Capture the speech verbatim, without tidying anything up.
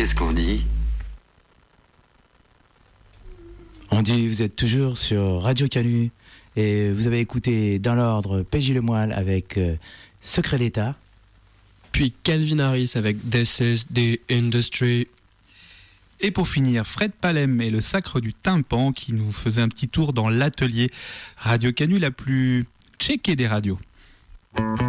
Qu'est-ce qu'on dit ? On dit, vous êtes toujours sur Radio Canu et vous avez écouté dans l'ordre P J Lemoyle avec euh, Secret d'État. Puis Calvin Harris avec This is the Industry. Et pour finir, Fred Palem et le Sacre du Tympan qui nous faisait un petit tour dans l'atelier Radio Canu, la plus checkée des radios.